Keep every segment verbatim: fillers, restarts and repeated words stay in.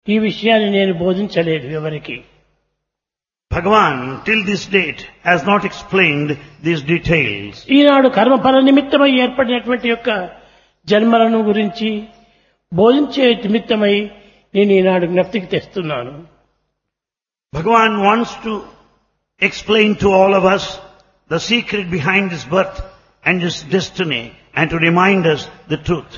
ఈ విషయాన్ని నేను బోధించలేదు ఎవరికి. Bhagavan till this date has not explained these details. ఈనాడు కర్మఫల నిమిత్తమై ఏర్పడినటువంటి యొక్క జన్మలను గురించి బోధించే నిమిత్తమై నేను ఈనాడు జ్ఞప్తికి తెస్తున్నాను. Bhagavan wants to explain to all of us the secret behind his birth and his destiny and to remind us the truth.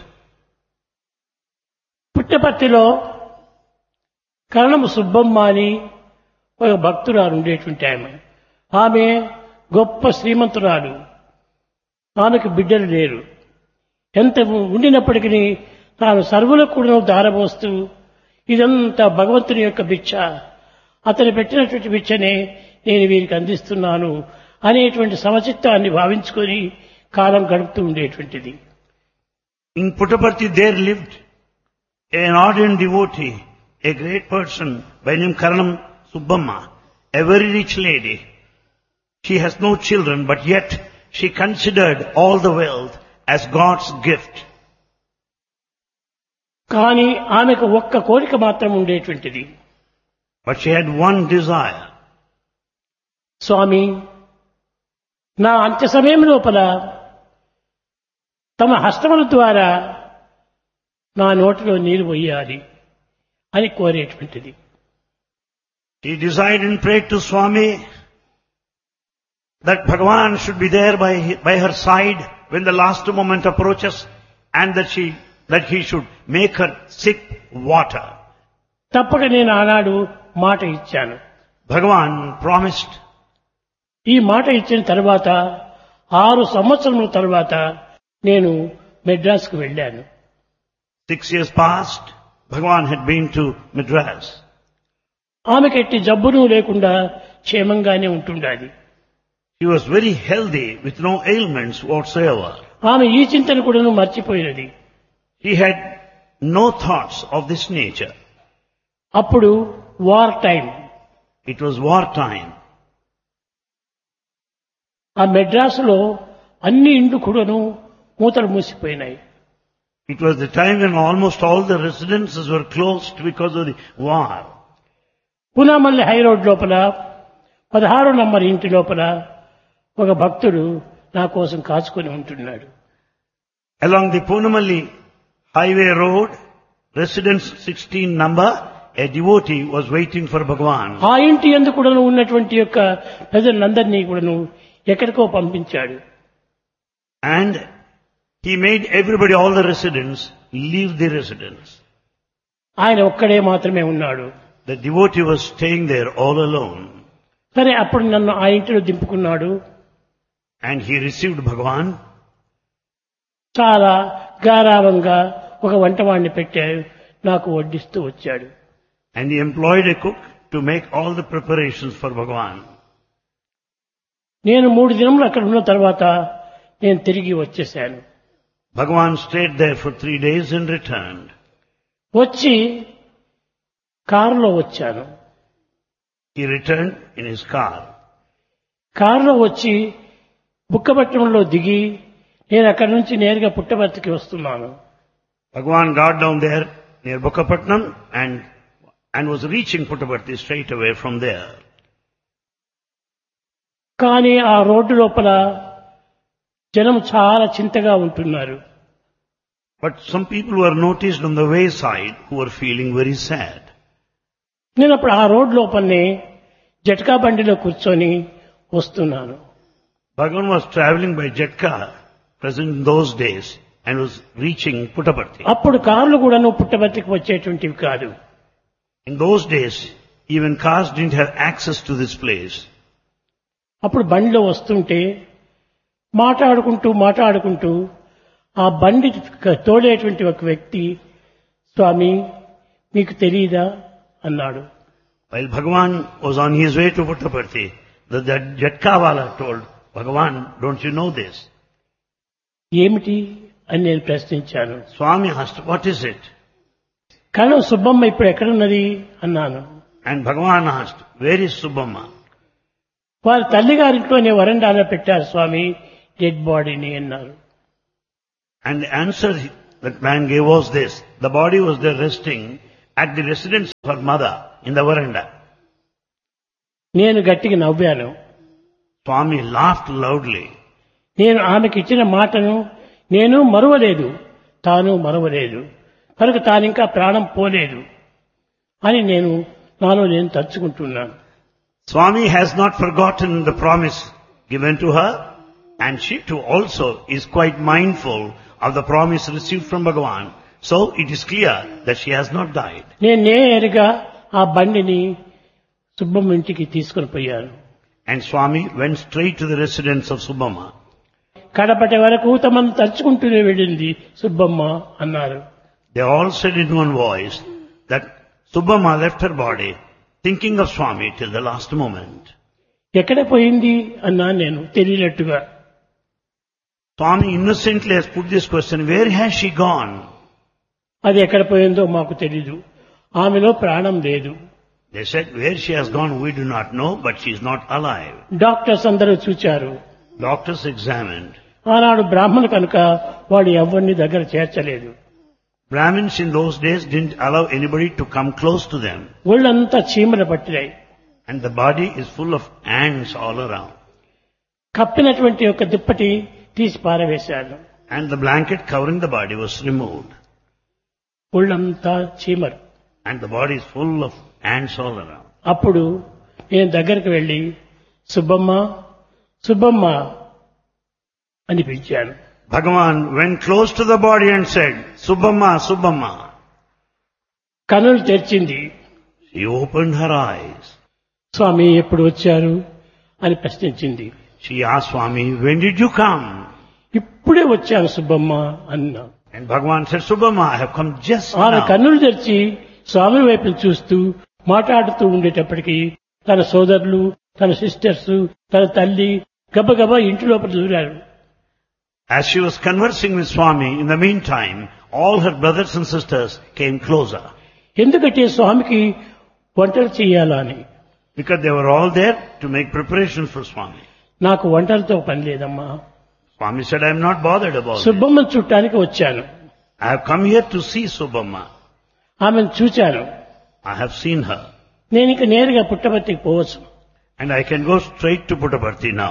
పుట్టపర్తిలో కరణము సుబ్బమ్మ అని ఒక భక్తురాలు ఉండేటువంటి ఆమె. ఆమె గొప్ప శ్రీమంతురాలు. ఆమెకు బిడ్డలు లేరు. ఎంత ఉండినప్పటికీ తాను సర్వులకు కూడా దారబోస్తూ ఇదంతా భగవంతుని యొక్క భిక్ష, అతను పెట్టినటువంటి భిక్షనే నేను వీరికి అందిస్తున్నాను అనేటువంటి సమచిత్తాన్ని భావించుకొని కాలం గడుపుతూ ఉండేటువంటిది. In Puttaparthi there lived an ardent devotee, a great person by name Karanam Subbamma, a very rich lady. She has no children, but yet she considered all the wealth as God's gift. కానీ ఆమెకు ఒక్క కోరిక మాత్రం ఉండేటువంటిది. But she had one desire. స్వామి, నా అంత్య సమయం లోపల తమ హస్తముల ద్వారా నా నోటిలో నీరు పోయాలి అని కోరేటువంటిది. He desired and prayed to Swami that Bhagavan should be there by, by her side when the last moment approaches and that she that he should make her sip water. తప్పక నేను ఆనాడు మాట ఇచ్చాను. Bhagavan promised. ఈ మాట ఇచ్చిన తర్వాత ఆరు సంవత్సరముల తర్వాత నేను మెడ్రాస్కు వెళ్ళాను. Six years passed. Bhagavan had been to Madras. ఆమెకి ఎట్టి జబ్బును లేకుండా క్షేమంగానే ఉంటుండాలి. She was very healthy with no ailments whatsoever. ఆమె ఈ చింతను కూడా మర్చిపోయినది. She had no thoughts of this nature. అప్పుడు war time. It was war time. ఆ మెడ్రాసులో అన్ని ఇండ్లు కూడాను మూతలు మూసిపోయినాయి. It was the time when almost all the residences were closed because of the war. పూనామల్లి high road లోపల పదహారు నంబర్ ఇంటి లోపల ఒక భక్తుడు నా కోసం కాచుకొని ఉంటున్నాడు. Along the Punamalli highway road, residence sixteen number, a devotee was waiting for Bhagavan. ఆ ఇంటి యందు కూడాను ఉన్నటువంటి యొక్క ప్రజలందరినీ కూడాను ఎక్కడికో పంపించాడు. And he made everybody, all the residents, leave the residence. ఆయన ఒక్కడే మాత్రమే ఉన్నాడు. The devotee was staying there all alone. సరే, అప్పుడు నన్ను ఆ ఇంటిలో దింపుకున్నాడు. And he received Bhagavan. చాలా గారావంగా ఒక వంటవాణ్ణి పెట్టాడు, నాకు వడ్డిస్తూ వచ్చాడు. And he employed a cook to make all the preparations for Bhagavan. నేను మూడు దినములు అక్కడ ఉన్న తర్వాత నేను తిరిగి వచ్చేశాను. Bhagavan stayed there for three days and returned. వచ్చి కారులో వచ్చాను. He returned in his car. కారులో వచ్చి బుక్కపట్నంలో దిగి నేను అక్కడి నుంచి నేరుగా పుట్టపర్తికి వస్తున్నాను. Bhagavan got down there near Bukkapatnam and and was reaching Puttaparthi straight away from there. కానీ ఆ రోడ్డు లోపల జనం చాలా చింతగా ఉంటున్నారు. But some people were noticed on the wayside who were feeling very sad. నేను అప్పుడు ఆ రోడ్ లోపలనే జట్కా బండిలో కూర్చొని వస్తున్నాను. Bhagavan was traveling by Jatka, present in those days, and was reaching Puttaparthi. అప్పుడు కార్లు కూడాను పుట్టపర్తికి వచ్చేటువంటివి కాదు. In those days, even cars didn't have access to this place. అప్పుడు బండిలో వస్తుంటే మాట్లాడుకుంటూ మాట్లాడుకుంటూ ఆ బండి తోడేటువంటి ఒక వ్యక్తి, స్వామి మీకు తెలియదా అన్నాడు. While Bhagavan was on his way to Puttaparthi, the, the Jatkawala told, Bhagavan, don't you know this? ఏమిటి అని నేను ప్రశ్నించాను. Swami asked, what is it? కరణం సుబ్బమ్మ ఇప్పుడు ఎక్కడున్నది అన్నాను. And Bhagavan asked, where is Subbamma? వారి తల్లిగారింట్లోనే వరండాలో పెట్టారు స్వామి డెడ్ బాడీని అన్నారు. And the answer that man gave was this, the body was there resting at the residence of her mother in the veranda. నేను గట్టిగా నవ్వాను. Swami laughed loudly. నేను ఆమెకి ఇచ్చిన మాటను నేను మరువలేదు, తాను మరువలేదు, కనుక తానింకా ప్రాణం పోలేదు అని నేను నాలో నేను తలుచుకుంటున్నాను. Swami has not forgotten the promise given to her, and she too also is quite mindful of the promise received from Bhagavan. So it is clear that she has not died. నేను నేరుగా ఆ బండిని సుబ్బమ్మ ఇంటికి తీసుకుని పోయాను. And Swami went straight to the residence of Subbamma. కడపటి వరకు తమను తలుచుకుంటూనే వెళ్ళింది సుబ్బమ్మ అన్నారు. They all said in one voice that Subbamma left her body thinking of Swami till the last moment. ఎక్కడ పోయింది అన్నా నేను తెలియనట్టుగా. Swami innocently has put this question, where has she gone? అది ఎక్కడ పోయిందో మాకు తెలీదు, ఆమెలో ప్రాణం లేదు. They said, where she has gone we do not know, but she is not alive. Doctors అందరూ చూచారు. Doctors examined. ఆనాడు బ్రాహ్మణు కనుక వాడు ఎవరిని దగ్గర చేర్చలేదు. Brahmins in those days didn't allow anybody to come close to them. ఒళ్ళంతా చీమలు పట్టినాయి. And the body is full of ants all around. కప్పినటువంటి యొక్క దుప్పటి తీసి పారవేశాడు. And the blanket covering the body was removed. ఒళ్ళంతా చీమలు. And the body is full of ants all around. అప్పుడు నేను దగ్గరికి వెళ్ళి సుబ్బమ్మ సుబ్బమ్మ అని పిలిచాను. Bhagavan went close to the body and said, Subbamma, Subbamma. కనులు తెరిచింది. She opened her eyes. స్వామి ఎప్పుడు వచ్చారు అని ప్రశ్నించింది. She asked Swami, when did you come? ఇప్పుడే వచ్చాను సుబ్బమ్మ అన్నా. And Bhagavan said, Subbamma, I have come just ఆమె now. కన్నులు తెరిచి స్వామి వైపు చూస్తూ మాట్లాడుతూ ఉండేటప్పటికీ తన సోదరులు, తన సిస్టర్స్, తన తల్లి గబగబా ఇంటి లోపల దూరారు. As she was conversing with Swami, in the meantime, all her brothers and sisters came closer. ఎందుకంటే స్వామికి వంటలు చేయాలా అని. Because they were all there to make preparations for Swami. నాకు వంటలతో పని లేదమ్మా. Swami said, I am not bothered about it. సుబ్బమ్మను చూడటానికి వచ్చాను. I have come here to see Subbamma. ఆమెను చూచాను. I have seen her. నేను ఇక నేరుగా పుట్టపర్తికి పోవచ్చు. And I can go straight to Puttaparthi now.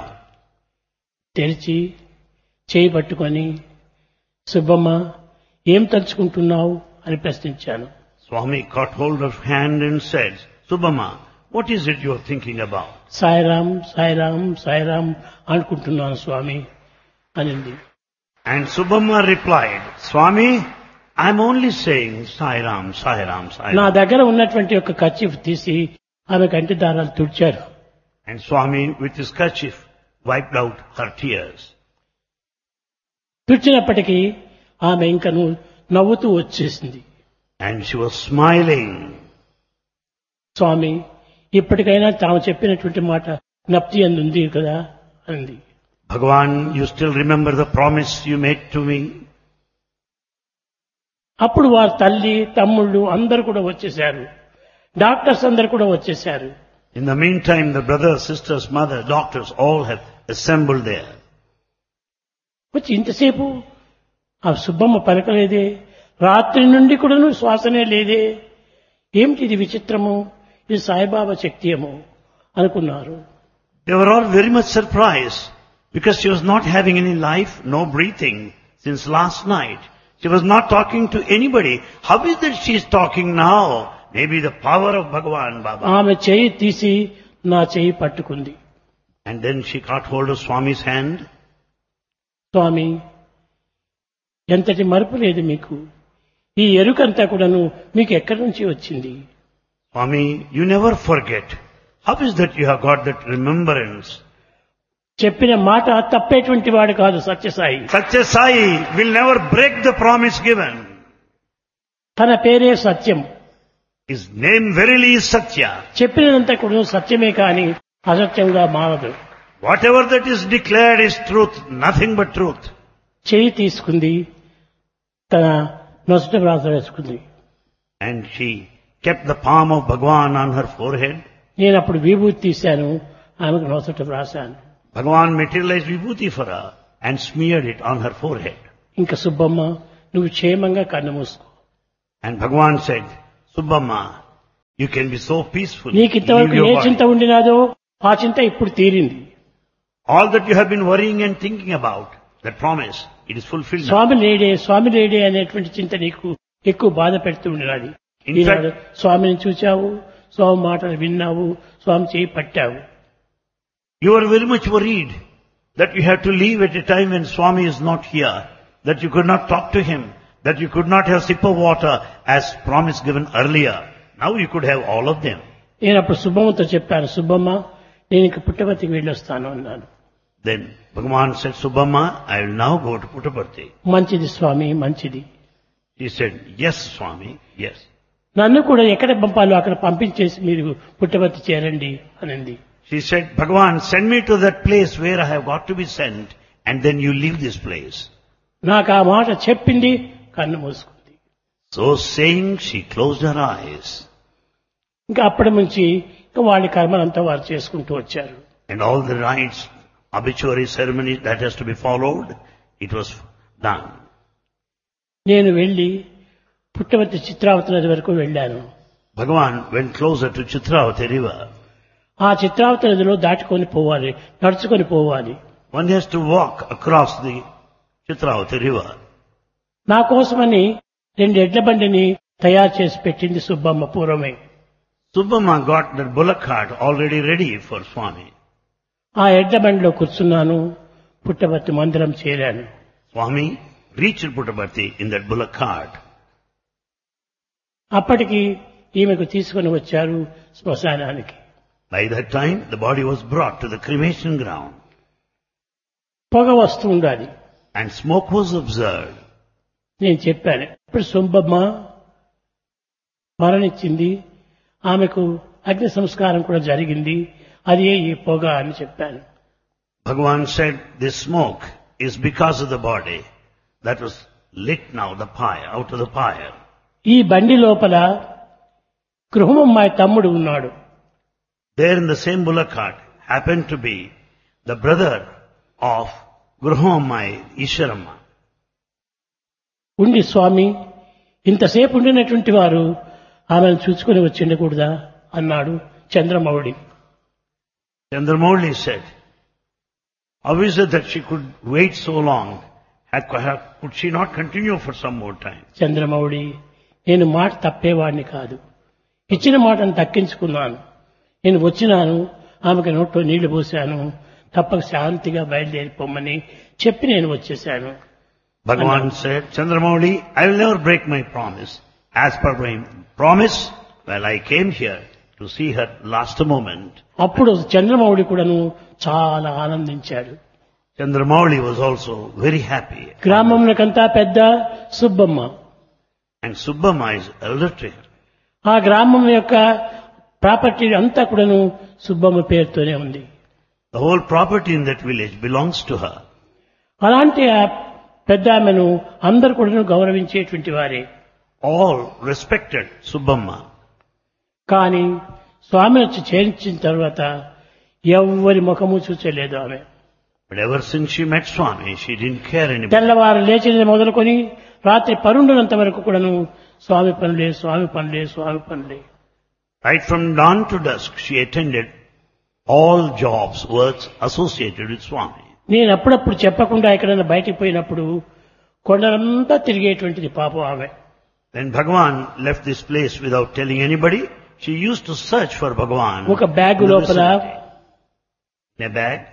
తెరిచి చేయి పట్టుకొని సుబ్బమ్మ ఏం తలుచుకుంటున్నావు అని ప్రశ్నించాను. Swami caught hold of her hand and said, Subbamma, what is it you are thinking about? Sairam Sairam Sairam అనుకుంటున్నాను స్వామి అనింది. And Subbamma replied, Swami, I am only saying Sai Ram, Sai Ram, Sai నా Ram. దగ్గర ఉన్నటువంటి ఒక కర్చీఫ్ తీసి ఆమె కంటి దారాలు తుడిచారు. And Swami, with his kerchief, wiped out her tears. తుడిచినప్పటికీ ఆమె ఇంకను నవ్వుతూ వచ్చేసింది. And she was smiling. స్వామి ఇప్పటికైనా తాము చెప్పినటువంటి మాట జ్ఞప్తి అందు ఉంది కదా అంది. Bhagavan, you still remember the promise you made to me? అప్పుడు వారి తల్లి, తమ్ముళ్ళు అందరూ కూడా వచ్చేశారు. డాక్టర్స్ అందరూ కూడా వచ్చేశారు. In the meantime, the brothers, sisters, mother, doctors, all have assembled there. వచ్చి ఇంతసేపు ఆ సుబ్బమ్మ పలకలేదే, రాత్రి నుండి కూడాను శ్వాసనే లేదే, ఏమిటి ఇది విచిత్రము, ఇది సాయిబాబా శక్తియము అనుకున్నారు. They were all very much surprised because she was not having any life, no breathing since last night. She was not talking to anybody. How is that she is talking now? Maybe the power of Bhagavan Baba. ఆమె చేయి తీసి నా చేయి పట్టుకుంది. And then she caught hold of Swami's hand. స్వామి ఎంతటి మరుపు లేదు మీకు, ఈ ఎరుకంతా కూడాను మీకు ఎక్కడి నుంచి వచ్చింది? Swami, you never forget. How is that you have got that remembrance? చెప్పిన మాట తప్పేటువంటి వాడు కాదు Sathya Sai. Satya Sai will never break the promise given. తన పేరే సత్యం. His name verily is Satya. చెప్పినంతా కూడా సత్యమే కాని అసత్యంగా మారదు. Whatever that is declared is truth, nothing but truth. చేయి తీసుకుంది, తన నొసట వ్రాత వేసుకుంది. And she kept the palm of Bhagavan on her forehead. నేను అప్పుడు విభూతి తీశాను, ఆమెకు నొసట వ్రాసాను. Bhagavan materialized vibhuti for her and smeared it on her forehead. ఇంకా సుబ్బమ్మ నువ్వు క్షేమంగా కన్ను మూసుకో. And Bhagavan said, Subbamma, you can be so peaceful. నీకు Leave ఇంతవరకు your ఏ body. చింత ఉండినాదో ఆ చింత ఇప్పుడు తీరింది. All that you have been worrying and thinking about, that promise, it is fulfilled now. స్వామి లేడే స్వామి లేడే అనేటువంటి చింత నీకు ఎక్కువ బాధ పెడుతూ ఉండినది. In ఈనాడు fact- స్వామిని చూచావు, స్వామి మాటలు విన్నావు, స్వామి చేయి పట్టావు. You are very much worried that you have to leave at a time when Swami is not here, that you could not talk to him, that you could not have sip of water as promise given earlier. Now you could have all of them. నేను అప్పుడు సుబ్బమ్మతో చెప్పాను, సుబ్బమ్మ నేను ఇంక పుట్టపర్తికి వెళ్ళొస్తాను అన్నాను. Then Bhagavan said, Subbamma, I will now go to Puttaparthi. మంచిది స్వామి, మంచిది. He said, yes, Swami, yes. నన్ను కూడా ఎక్కడ పంపాలో అక్కడ పంపించేసి మీరు పుట్టపర్తి చేరండి అనింది. She said, Bhagavan, send me to that place where I have got to be sent, and then you leave this place. నాకు ఆ మాట చెప్పింది, కన్ను మూసుకుంది. So saying, she closed her eyes. ఇంకా అప్పటి నుంచి ఇంకా వాళ్ళ కర్మలంతా వారు చేసుకుంటూ వచ్చారు. And all the rites, obituary ceremony that has to be followed, it was done. నేను వెళ్లి పుట్టపర్తి చిత్రావతి నది వరకు వెళ్ళాను. Bhagavan went closer to Chitravati river. ఆ చిత్రావతి నదిలో దాటుకొని పోవాలి, నడుచుకొని పోవాలి. One has to walk across the Chitravati river. నా కోసమని రెండు ఎడ్ల బండిని తయారు చేసి పెట్టింది సుబ్బమ్మ పూర్వమే. Subbamma got that bullock cart already ready for Swami. ఆ ఎడ్ల బండిలో కూర్చున్నాను, పుట్టపర్తి మందిరం చేరాను. Swami reached Puttaparthi in that bullock cart. అప్పటికి ఈమెకు తీసుకుని వచ్చారు శ్మశానానికి. By that time, the body was brought to the cremation ground, పొగ వస్తూ ఉండాలి. and smoke was observed. నేను చెప్పాను, ఇప్పుడు సుబ్బమ్మ మరణించింది, ఆమెకు అగ్ని సంస్కారం కూడా జరిగింది, అదే ఈ పొగ అని చెప్పాను. Bhagavan said, this smoke is because of the body that was lit now, the pyre, out of the pyre. ఈ బండి లోపల గృహమమ్మాయి తమ్ముడు ఉన్నాడు. There in the same bullock cart happened to be the brother of Gruhammai, Isharamma. ఉండి స్వామి ఇంతసేపు ఉండినటువంటి వారు ఆమెను చూసుకుని వచ్చి ఉండకూడదా అన్నాడు Chandramouli. Chandramouli said, how is it that she could wait so long? Had, could she not continue for some more time? Chandramouli, నేను మాట తప్పేవాడిని కాదు, ఇచ్చిన మాటను దక్కించుకున్నాను. నేను వచ్చినాను, ఆమెకు నోట్లో నీళ్లు పోశాను, తప్పక శాంతిగా బయలుదేరిపోమని చెప్పి నేను వచ్చేశాను. Bhagavan said, Chandramouli, I will never break my promise. As per my promise, well, I came here to see her last moment. అప్పుడు చంద్రమౌళి కూడాను చాలా ఆనందించాడు. Chandramouli was also very happy. గ్రామంలోకంతా పెద్ద Subbamma. And Subbamma is elder to her. ఆ గ్రామం యొక్క property అంతా కూడాను సుబ్బమ్మ పేరుతోనే ఉంది. The whole property in that village belongs to her. అలాంటి ఆ పెద్ద ఆమెను అందరు కూడాను గౌరవించేటువంటి వారే. All respected Subbamma. కానీ స్వామి వచ్చి చేర్చిన తర్వాత ఎవ్వరి ముఖము చూచలేదు ఆమె. But ever since she met Swami, she didn't care anymore. తెల్లవారు లేచినది మొదలుకొని రాత్రి పరుండునంత వరకు కూడాను స్వామి పనులే, స్వామి పనులే, స్వామి పనులే. Right from dawn to dusk, she attended all jobs, works associated with Swami. నేను అప్పుడప్పుడు చెప్పకుండా ఎక్కడైనా బయటికి పోయినప్పుడు కొండలంతా తిరిగేటువంటిది పాపం ఆమె. When Bhagavan left this place without telling anybody, she used to search for Bhagavan. ఒక బ్యాగ్ in the లోపల vicinity. In a bag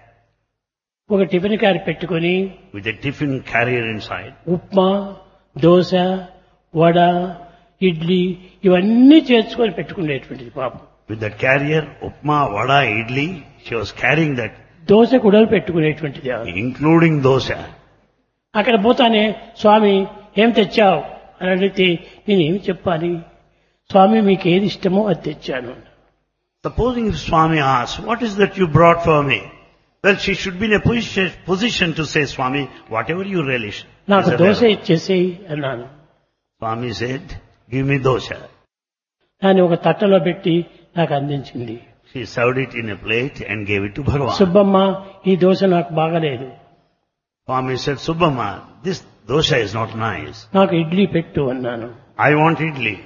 ఒక టిఫిన్ క్యారీ పెట్టుకొని with a tiffin carrier inside. Upma, dosa, vada, idli ఇవన్నీ చేర్చుకొని పెట్టుకునేటువంటిది పాపం. With that carrier, upma, vada, idli, she was carrying that, dosa కూడా పెట్టుకునేటువంటిది ఆమె. including dosa. అక్కడ పోతానే స్వామి ఏం తెచ్చావు అని అడిగితే నేనేమి చెప్పాలి, స్వామి మీకు ఏది ఇష్టమో అది తెచ్చాను. Supposing if Swami asks, what is that you brought for me? Well, she should be in a position, position to say, Swami, whatever you relish. నాకు is దోశ available." ఇచ్చేసేయి అన్నాను. Swami said, give me dosa. దాన్ని ఒక తట్టలో పెట్టి నాకు అందించింది. She served it in a plate and gave it to Bhagavan. Subbamma, ఈ దోశ నాకు బాగలేదు, Swami said, Subbamma, this dosa is not nice. నాకు ఇడ్లీ పెట్టు అన్నాను. I want idli.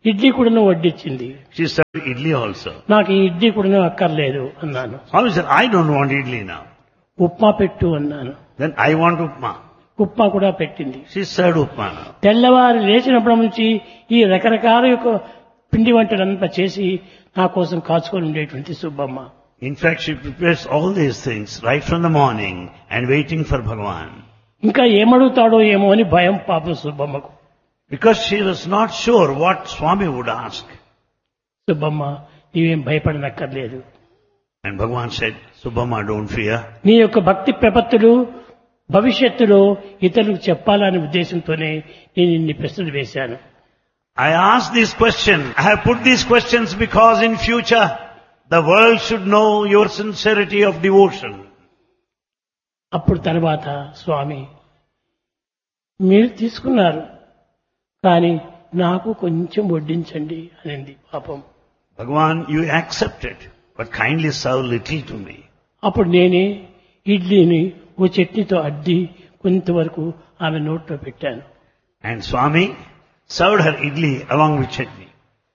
ఇడ్లీ కూడాను వడ్డించింది. She served idli also. నాకు ఈ ఇడ్లీ కూడాను అక్కర్లేదు అన్నాను. Swami said, I don't want idli now. Upma పెట్టు అన్నాను. Then I want upma. Upma కూడా పెట్టింది. She served upma now. తెల్లవారు లేచినప్పటి నుంచి ఈ రకరకాల యొక్క పిండి వంటలంతా చేసి నా కోసం కాచుకొని ఉండేటువంటి Subbamma. In fact, she prepares all these things right from the morning and waiting for Bhagavan. ఇంకా ఏమడుగుతాడో ఏమో అని భయం పాపం సుబ్బమ్మకు. Because she was not sure what Swami would ask. Subbamma నీవేం భయపడనక్కర్లేదు. And Bhagavan said, Subbamma, don't fear. నీ యొక్క భక్తి ప్రపత్తులు భవిష్యత్తులో ఇతరులకు చెప్పాలనే ఉద్దేశంతోనే నేను ఇన్ని ప్రశ్నలు వేశాను. I asked this question. I have put these questions because in future the world should know your sincerity of devotion. అప్పుడు తర్వాత స్వామి మీరు తీసుకున్నారు కానీ నాకు కొంచెం వడ్డించండి అనింది పాపం. Bhagavan, you accepted, but kindly serve little to me. అప్పుడు నేనే ఇడ్లీని ఓ చట్నీతో అడ్డి కొంతవరకు ఆమె నోట్లో పెట్టాను. And Swami served her idli along with chutney.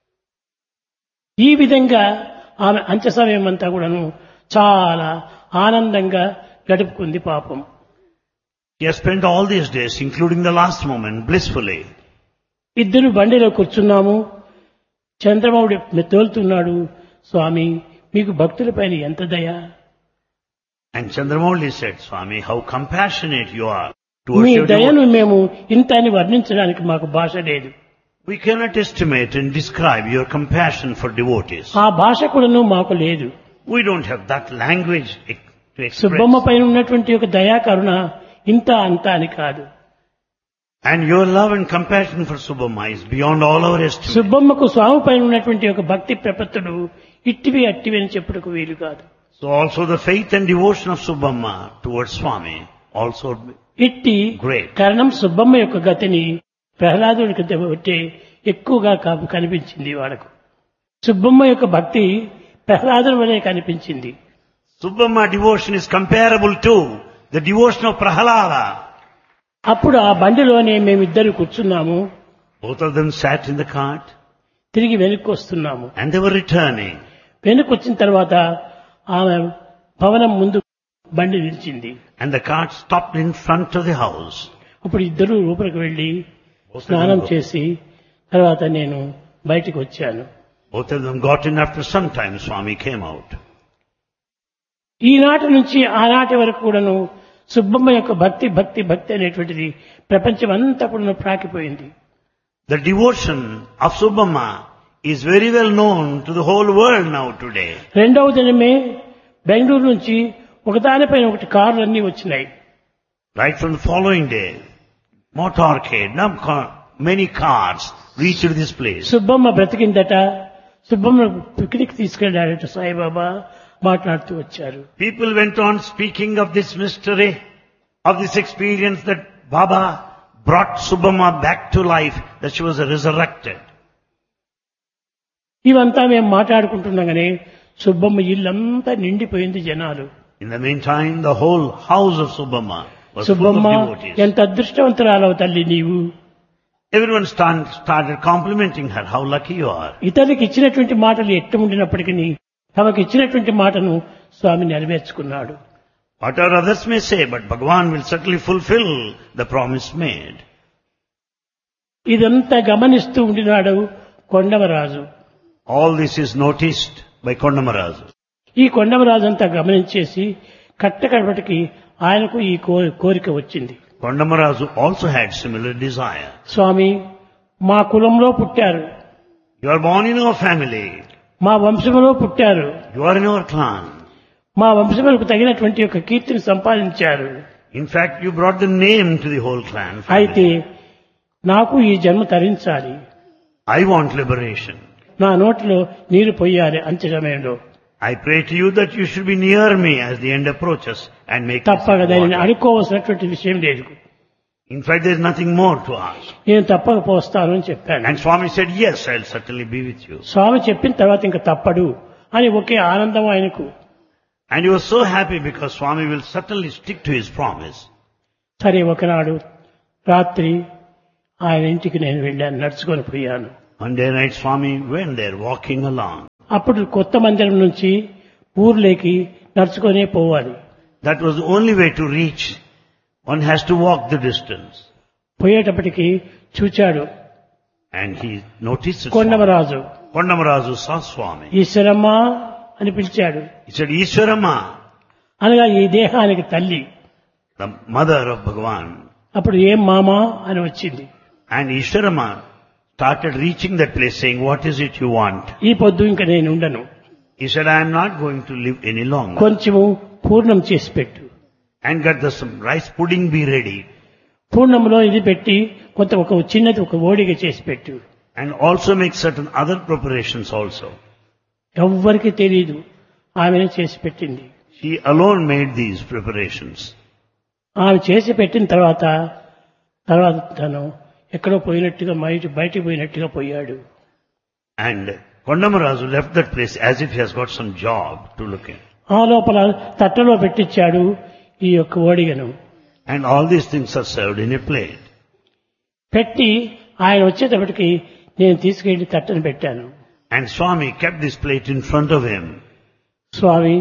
ఈ విధంగా ఆమె అంత్య సమయం అంతా కూడాను చాలా ఆనందంగా గడుపుకుంది పాపం. She has spent all these days, including the last moment, blissfully. ఇద్దరు బండిలో కూర్చున్నాము. చంద్రబాబు తోలుతున్నాడు. స్వామి మీకు భక్తులపైన ఎంత దయ. And Chandramouli said, Swami, how compassionate you are towards me your దయను devotees. మేము ఇంత అని వర్ణించడానికి మాకు భాష లేదు. We cannot estimate and describe your compassion for devotees. ఆ భాష కూడాను మాకు లేదు. We don't have that language ex- to Subbamma express. పైన ఉన్నటువంటి ఒక దయా కరుణ ఇంత అంత అని కాదు. And your love and compassion for Subbamma is beyond all our estimate. సుబ్బమ్మకు స్వామి పైన ఉన్నటువంటి ఒక భక్తి ప్రపత్తులు ఇట్టివి అట్టివి అని చెప్పుటకు వీలు కాదు. So also the faith and devotion of Subbamma towards Swami also ఇట్టి great. కారణం సుబ్బమ్మ యొక్క గతిని ప్రహ్లాదుడికి బట్టే ఎక్కువగా కా- కనిపించింది వాడకు. సుబ్బమ్మ యొక్క భక్తి ప్రహ్లాదుడి వలె కనిపించింది. Subbamma devotion is comparable to the devotion of Prahalada. అప్పుడు ఆ బండిలోనే మేమిద్దరు కూర్చున్నాము. Both of them sat in the cart తిరిగి వెనక్కి వస్తున్నాము. and they were returning. వెనక్కి వచ్చిన తర్వాత ఆమె భవనం ముందు బండి నిలిచింది. And the cart stopped in front of the house. అప్పుడు ఇద్దరు లోపలికి వెళ్లి Both of స్నానం them, చేసి తర్వాత నేను బయటికి వచ్చాను. both of them got in after some time. Swami came out. ఈనాటి నుంచి ఆనాటి వరకు కూడాను సుబ్బమ్మ యొక్క భక్తి భక్తి భక్తి అనేటువంటిది ప్రపంచం అంతా కూడా ప్రాకిపోయింది. The devotion of Subbamma is very well known to the whole world now today. రెండవ దినమే బెంగళూరు నుంచి ఒకదానిపైన ఒకటి కార్లు అన్నీ వచ్చినాయి. Right from the following day, motorcade, num- car- many cars reached this place. Subbamma బ్రతికిందట. Subbamma picnic తీసుకెళ్లాడట Saibaba మాట్లాడుతూ వచ్చారు. People went on speaking of this mystery, of this experience that Baba brought Subbamma back to life, that she was resurrected. ఇవంతా మేము మాట్లాడుకుంటున్నాగానే సుబ్బమ్మ ఇల్లంతా నిండిపోయింది జనాలు. In the meantime, the whole house of Subbamma was full of Subbamma devotees. ఎంత అదృష్టవంతురాలవు తల్లి నీవు. Everyone stand, started complimenting her, how lucky you are. ఇతరులకు ఇచ్చినటువంటి మాటలు ఎట్టు ఉండినప్పటికీ తమకు ఇచ్చినటువంటి మాటను స్వామి నెరవేర్చుకున్నాడు. Whatever others may say, but Bhagavan will certainly fulfill the promise made. ఇదంతా గమనిస్తూ ఉండినాడు Kondamaraju. All this is noticed by Kondamarazu. ఈ కొండమరాజు అంతా గమనించేసి కట్టకడపటికి ఆయనకు ఈ కో- కోరిక వచ్చింది. Kondamarazu also had similar desire. స్వామి మా కులంలో పుట్టారు, You are born in our family. మా వంశంలో పుట్టారు, You are in our clan. మా వంశములకు తగినటువంటి యొక్క కీర్తిని సంపాదించారు. In fact, you brought the name to the whole clan అయితే family. నాకు ఈ జన్మ తరించాలి. I want liberation. నా నోటిలో నీరు పొయ్యాలి అంత్య సమయంలో. I pray to you that you should be near me as the end approaches and make me తప్పక sip దానిని water. అనుకోవాల్సినటువంటి విషయం లేదు. In fact, there is nothing more to ask. నేను తప్పక పోస్తాను అని చెప్పాను. And Swami said, yes, I'll certainly be with you. స్వామి చెప్పిన తర్వాత ఇంకా తప్పడు అని ఒకే ఆనందం ఆయనకు. And he was so happy because Swami will certainly stick to his promise. సరే ఒకనాడు రాత్రి ఆయన ఇంటికి నేను వెళ్ళాను, నడుచుకొని పోయాను. One day night Swami went there walking along. అప్పుడు కొత్త మందిరం నుంచి ఊర్లోకి నడుచుకొనే పోవాలి. That was the only way to reach. One has to walk the distance. పోయేటప్పటికి చూచాడు And he noticed Swami. Kondamaraju. Kondamarazu saw Swami. Eshwaramma అని పిలిచాడు. He said, Ishwarama, అనగా ఈ దేహానికి తల్లి. the mother of Bhagavan. అప్పుడు ఏం మామా అని వచ్చింది. And Ishwarama started reaching that place saying, what is it you want? ఈ పొద్దు ఇంకా నేను ఉండను, He said, I am not going to live any longer. కొంచెము పూర్ణం చేసి పెట్టు. And got the some rice pudding be ready. పూర్ణంలో ఇది పెట్టి కొంత ఒక చిన్నది ఒక ఓడిగా చేసి పెట్టు. And also make certain other preparations also. ఎవ్వరికి తెలియదు, ఆమెనే చేసి పెట్టింది. She alone made these preparations. ఆమె చేసి పెట్టిన తర్వాత తర్వాత తను ఎక్కడో పోయినట్టుగా బయట బయటికి పోయినట్టుగా పోయాడు. And Kondamarazu left that place as if he has got some job to look at. ఆ లోపల తట్టలో పెట్టించాడు ఈ యొక్క ఓడిగను. And all these things are served in a plate. పెట్టి ఆయన వచ్చేటప్పటికి నేను తీసుకెళ్లి తట్టను పెట్టాను. And Swami kept this plate in front of him. స్వామి,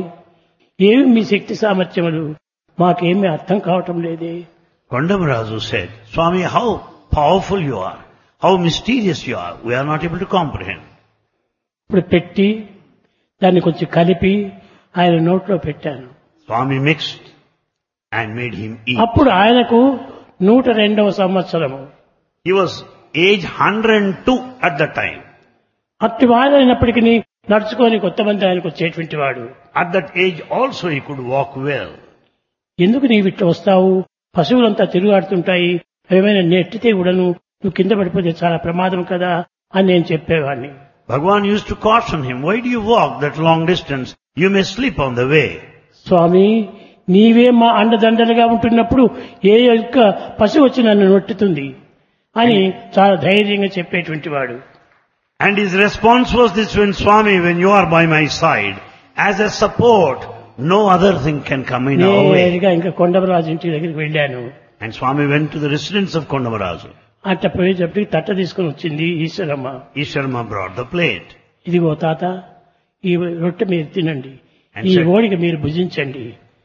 ఏమి మీ శక్తి సామర్థ్యములు మాకేమీ అర్థం కావటం లేదే. Kondamarazu said, Swami, how powerful you are, how mysterious you are, we are not able to comprehend. ఇప్పుడు పెట్టి దాన్ని కొంచెం కలిపి ఆయన నోట్లో పెట్టాను. Swami mixed and made him eat. అప్పుడు ఆయనకు నూట రెండవ సంవత్సరము. He was age one hundred two at the time. అట్టి వాడైనప్పటికీ నడుచుకొని కొత్త మంది ఆయనకు వచ్చేటువంటి వాడు. At that age also he could walk well. ఎందుకు నీవు ఇట్లా వస్తావు, పశువులంతా తిరుగాడుతుంటాయి, ఏమైనా నెట్టితే కూడాను నువ్వు కింద పడిపోతే చాలా ప్రమాదం కదా అని నేను చెప్పేవాడిని. Bhagavan used to caution him, why do you walk that long distance? You may slip on the way. స్వామి, నీవే మా అండదండలుగా ఉంటున్నప్పుడు ఏ యొక్క పశువు వచ్చి నన్ను నొట్టుతుంది అని చాలా ధైర్యంగా చెప్పేటువంటి వాడు. And his response was this, when Swami, when you are by my side, as a support, no other thing can come in our way. నేరుగా ఇంకా కొండమరాజు ఇంటి దగ్గరికి వెళ్ళాను. And Swami went to the residence of Kondamarazu. అట్ట పోయేటప్పటికి తట్ట తీసుకొని వచ్చింది Eshwaramma. Ishwarama brought the plate. ఇదిగో తాత, ఈ రొట్టె మీరు తినండి, ఈ ఓడిక మీరు భుజించండి.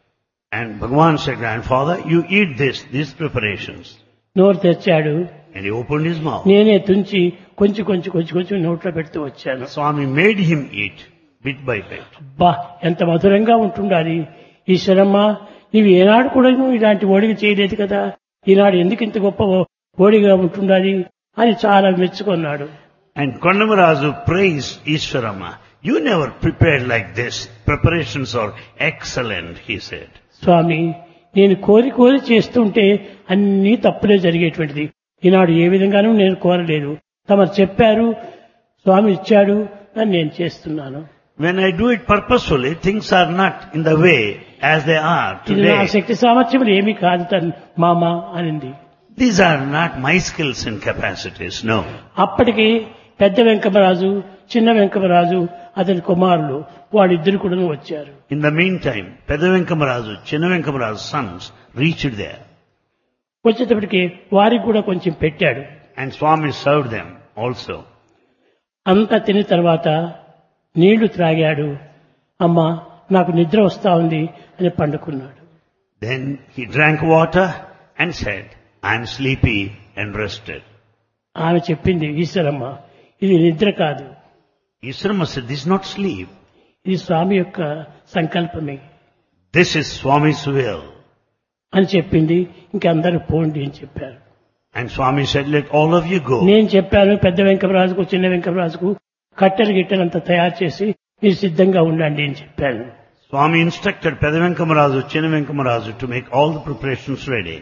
And Bhagavan said, grandfather, you eat this, these preparations. నోరు తెచ్చాడు. And he opened his mouth. నేనే తుంచి కొంచెం కొంచెం కొంచెం కొంచెం నోట్లో పెడుతూ వచ్చాను. Swami made him eat bit by bit. బా, ఎంత మధురంగా ఉంటుండాలి. ఈశ్వరమ్మ, నీవు ఏనాడు కూడా నువ్వు ఇలాంటి ఓడిక చేయలేదు కదా, ఈనాడు ఎందుకు ఇంత గొప్ప ఓడిగా ఉంటుండాలి అని చాలా మెచ్చుకున్నాడు. And Kondamarazu praised Ishwarama. You never prepared like this. Preparations are excellent, he said. స్వామి, నేను కోరి కోరి చేస్తుంటే అన్నీ తప్పులే జరిగేటువంటిది. ఈనాడు ఏ విధంగానూ నేను కోరలేదు, తమరు చెప్పారు, స్వామి ఇచ్చాడు అని నేను చేస్తున్నాను. When I do it purposefully, things are not in the way as they are ఇది నా today. శక్తి సామర్థ్యములు ఏమీ కాదు తన్ మామ అనింది. These are not my skills and capacities, no. అప్పటికి పెద్ద వెంకమరాజు, చిన్న వెంకమరాజు, అతని కుమారులు వాళ్ళిద్దరు కూడా వచ్చారు. In the meantime, Pedavenkamarazu, Chinnavenkamarazu's sons reached there. వచ్చేటప్పటికి వారికి కూడా కొంచెం పెట్టాడు. And Swami served them also. అంతా తిన్న తర్వాత నీళ్లు త్రాగాడు. అమ్మా, నాకు నిద్ర వస్తా ఉంది అని పండుకున్నాడు. Then he drank water and said, I am sleepy and rested. ఆమె చెప్పింది, ఈశ్వరమ్మ, ఇది నిద్ర కాదు, Ishwarama said, this is not sleep. ఇది స్వామి యొక్క సంకల్పమే This is Swami's will. అని చెప్పింది. ఇంకందరూ పోండి అని చెప్పారు. And Swami said, let all of you go. నేను చెప్పాను పెద్ద వెంకమరాజుకు, చిన్న వెంకమరాజుకు కట్టెలు గిట్టెలంతా తయారు చేసి మీరు సిద్ధంగా ఉండండి అని చెప్పాను. Swami instructed Pedavenkamarazu, Chinnavenkamarazu to make all the preparations ready.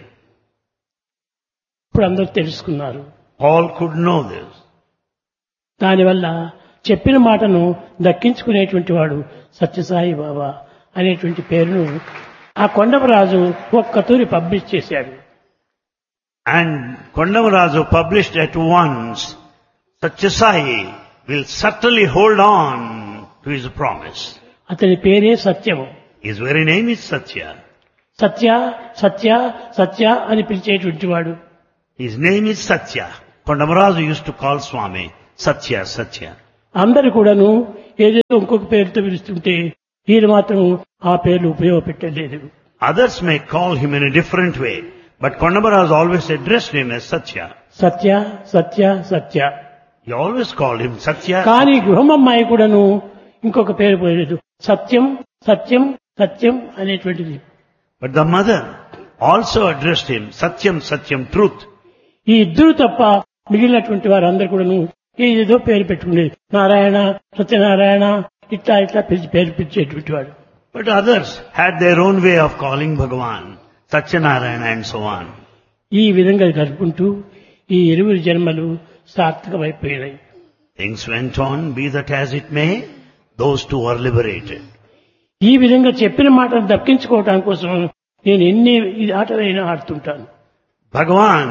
ఇప్పుడు అందరూ తెలుసుకున్నారు. All could know this. దానివల్ల చెప్పిన మాటను దక్కించుకునేటువంటి వాడు సత్యసాయి బాబా అనేటువంటి పేరును ఆ కొండమరాజు ఒక్కతూరి పబ్లిష్ చేశాడు. And Kondamarazu published at once, Satyasai will certainly hold on to his promise. అతని పేరే సత్యము. His very name is Satya. Satya Satya Satya అని పిలిచేటువంటి వాడు. His name is Satya. Kondamarazu used to call Swami Satya, Satya. అందరు కూడాను ఏదేదో ఇంకొక పేరుతో పిలుస్తుంటే ఈయన మాత్రం ఆ పేర్లు ఉపయోగపెట్టలేదు. Others may call him in a different way, but Kondamara has always addressed him as Satya. Satya Satya Satya. He always called him Satya. కానీ గృహమమ్మాయి కూడాను ఇంకొక పేరు పోయలేదు. సత్యం సత్యం సత్యం అనేటువంటిది. But the mother also addressed him Satyam, Satyam, truth. ఈ ఇద్దరు తప్ప మిగిలినటువంటి వారందరూ కూడాను ఏదేదో పేరు పెట్టుకునేది. నారాయణ, సత్యనారాయణ ఇట్లా ఇట్లా పిలిచి పేరు పిలిచేటువంటి వాడు. But others had their own way of calling Bhagavan, Satyanarayana and so on. ఈ విధంగా జరుపుకుంటూ ఈ ఇరువురి జన్మలు సార్థకమైపోయినాయి. Things went on, be that as it may, those two are liberated. ఈ విధంగా చెప్పిన మాటను దక్కించుకోవటం కోసం నేను ఎన్ని ఆటలైనా ఆడుతుంటాను. Bhagavan,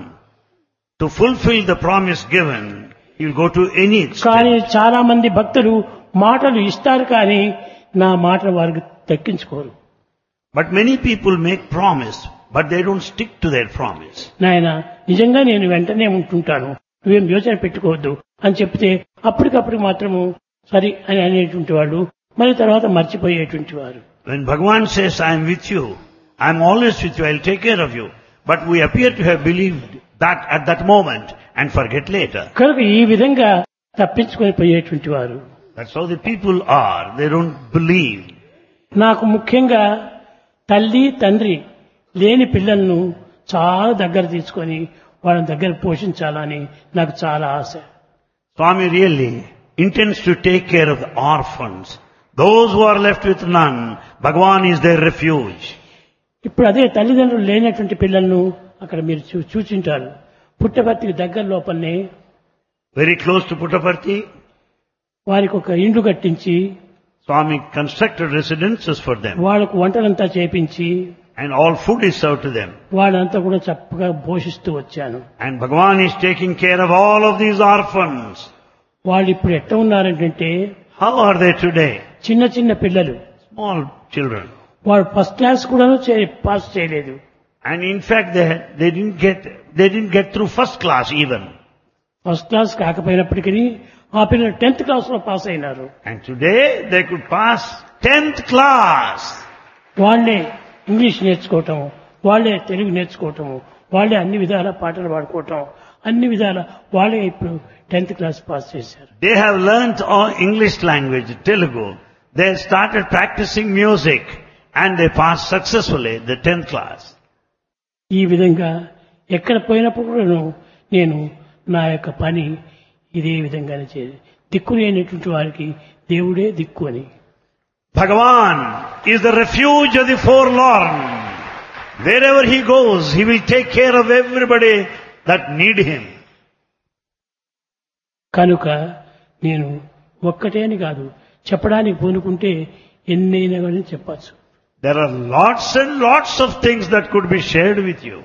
to fulfill the promise given, he will go to any కానీ extent. చాలా మంది భక్తులు మాటలు ఇస్తారు కానీ నా మాట వారికి దక్కించుకోరు. But many people make promise, but they don't stick to their promise. నాయన నిజంగా నేను వెంటనే ఉంటుంటాను, నువ్వేం యోచన పెట్టుకోవద్దు అని చెప్తే అప్పటికప్పుడు మాత్రము సరి అని అనేటువంటి వాడు, మరి తర్వాత మర్చిపోయేటువంటి వారు. When Bhagavan says, I am with you, I am always with you, I will take care of you. But we appear to have believed that at that moment and forget later. కనుక ఈ విధంగా తప్పించుకొని పోయేటువంటి వారు. That's how the people are. They don't believe. నాకు ముఖ్యంగా తల్లి తండ్రి లేని పిల్లలను చాలా దగ్గర తీసుకొని వాళ్ళని దగ్గర పోషించాలని నాకు చాలా ఆశ. Swami really intends to take care of the orphans. Those who are left with none, Bhagavan is their refuge. ఇప్పుడు అదే తల్లిదండ్రులు లేనటువంటి పిల్లలను అక్కడ మీరు చూ చూచింటారు. పుట్టపర్తికి దగ్గర లోపలనే Very close to Puttaparthi, వారికి ఒక ఇండ్లు కట్టించి Swami constructed residences for them. వాళ్ళకు వంటలంతా చేపించి And all food is served to them. వాళ్ళంతా కూడా చక్కగా పోషిస్తూ వచ్చాను. And Bhagavan is taking care of all of these orphans. వాళ్ళు ఇప్పుడు ఎట్లా ఉన్నారంటే How are they today? చిన్న చిన్న పిల్లలు, Small children. వాళ్ళు ఫస్ట్ క్లాస్ కూడా పాస్ చేయలేదు. And in fact, they, they didn't get, they didn't get through first class even. First class కాకపోయినప్పటికీ ఆ పిల్లలు టెన్త్ క్లాస్ లో పాస్ అయినారు. And today they could pass tenth class. వాళ్ళే English నేర్చుకోవటం, వాళ్ళే తెలుగు నేర్చుకోవటం, వాళ్ళే అన్ని విధాల పాటలు పాడుకోవటం, అన్ని విధాల వాళ్ళే ఇప్పుడు టెన్త్ క్లాస్ పాస్ చేశారు. They have learnt all English language, Telugu. They started practicing music and they passed successfully the tenth class. ఈ విధంగా ఎక్కడ పోయినప్పుడు కూడాను నేను నా యొక్క పని ఇదే విధంగానే చేయాలి. దిక్కు లేనటువంటి వారికి దేవుడే దిక్కు అని. Bhagavan is the refuge of the forlorn. Wherever he goes, he will take care of everybody that need him. కనుక నేను ఒక్కటే అని కాదు, చెప్పడానికి పూనుకుంటే ఎన్నైనా కానీ చెప్పచ్చు. There are lots and lots of things that could be shared with you.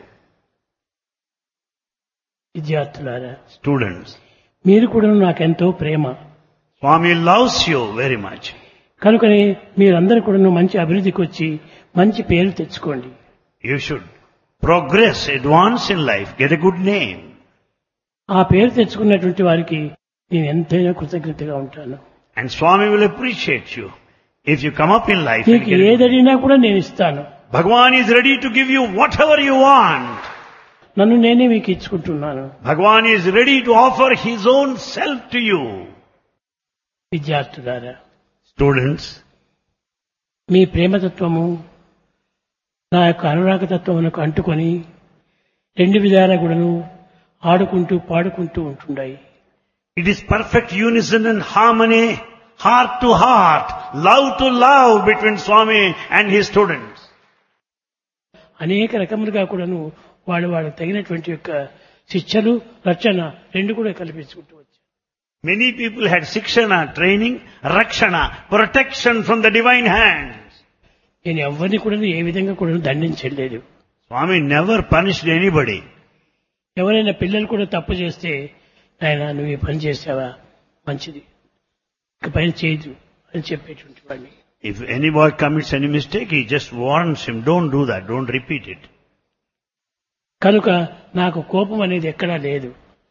విద్యార్థులారా, Students, మీరు కూడా నాకెంతో ప్రేమ. Swami loves you very much. కనుకనే మీరందరూ కూడా మంచి అభివృద్ధికి వచ్చి మంచి పేరు తెచ్చుకోండి. You should progress, advance in life, get a good name. ఆ పేరు తెచ్చుకున్నటువంటి వారికి నేను ఎంతైనా కృతజ్ఞతగా ఉంటాను. And Swami will appreciate you if you come up in life. And మీకు get a good ఏదడినా కూడా నేను ఇస్తాను. Bhagavan is ready to give you whatever you want. నన్ను నేనే మీకు ఇచ్చుకుంటున్నాను. Bhagavan is ready to offer his own self to you. విద్యార్థులారా, Students, మీ ప్రేమతత్వము నా యొక్క అనురాగతత్వమునకు అంటుకొని రెండు విధాలా కూడాను ఆడుకుంటూ పాడుకుంటూ ఉంటున్నాయి. it is perfect unison and harmony, heart to heart, love to love between Swami and his students. అనేక రకములుగా కూడాను వాళ్ళు వాళ్ళకి తగినటువంటి యొక్క శిక్షలు రక్షణ రెండు కూడా కల్పించుకుంటూ వచ్చారు. Many people had Sikshana, training, Rakshana, protection from the divine hands. నేను ఎవరిని కూడా ఏ విధంగా కూడా దండించలేదు. Swami never punished anybody. ఎవరైనా పిల్లలు కూడా తప్పు చేస్తే ఆయన నువ్వు ఈ పని చేసావా మంచిది, ఇక పైన చేయదు అని చెప్పేటువంటి వాడిని. If any boy commits any mistake, he just warns him, don't do that, don't repeat it. కనుక నాకు కోపం అనేది ఎక్కడా లేదు.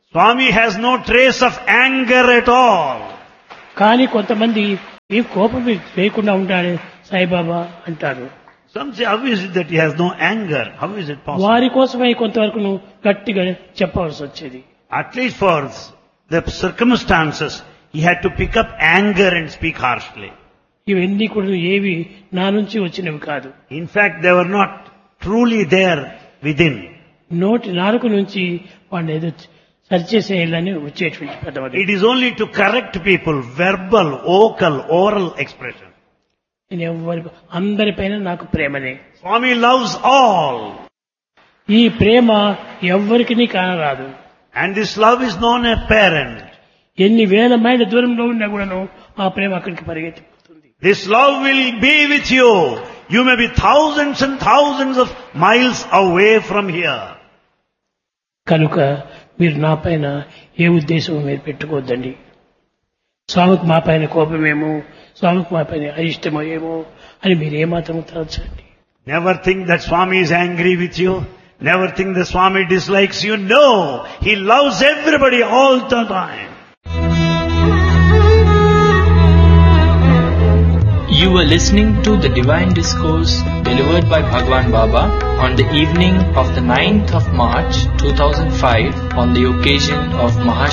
Swami has no trace of anger at all. కానీ కొంతమంది ఈ కోపం వేయకుండా ఉంటాడే సాయిబాబా అంటారు. Some say, how is it that he has no anger? How is it possible? వారి కోసమై కొంతవరకు గట్టిగా చెప్పవలసి వచ్చేది. At least for the circumstances, he had to pick up anger and speak harshly. ఇవన్నీ కూడా ఏవి నా నుంచి వచ్చినవి కాదు. In fact, they were not truly there within. నోటి నాలుక నుంచి వాడిని ఏదో సరిచేసేయాలని వచ్చేటువంటి పదం. It is only to correct people, verbal, vocal, oral expression. నేను ఎవరి అందరిపైన నాకు ప్రేమనే. Swami loves all. ఈ ప్రేమ ఎవ్వరికి కానరాదు. And this love is non apparent. ఎన్ని వేల మైళ్ళ దూరంలో ఉన్నా కూడాను ఆ ప్రేమ అక్కడికి పరిగెత్తిపోతుంది. This love will be with you. You may be thousands and thousands of miles away from here. కనుక మీరు నా పైన ఏ ఉద్దేశం మీరు పెట్టుకోవద్దండి. స్వామికి మా పైన కోపమేమో, స్వామికి మా పైన అయిష్టమో ఏమో అని మీరు ఏమాత్రం తలచండి. Never think that Swami is angry with you. Never think that Swami dislikes you. No, he loves everybody all the time. You were listening to the Divine Discourse delivered by Bhagwan Baba on the evening of the ninth of March two thousand five on the occasion of Maha